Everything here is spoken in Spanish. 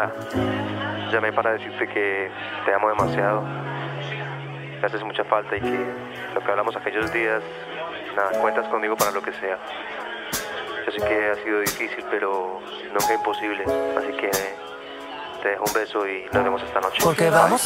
nada, llamé para decirte que te amo demasiado, me haces mucha falta y que lo que hablamos aquellos días, nada, cuentas conmigo para lo que sea. Yo sé que ha sido difícil, pero nunca imposible, así que te dejo un beso y nos vemos esta noche. Porque vamos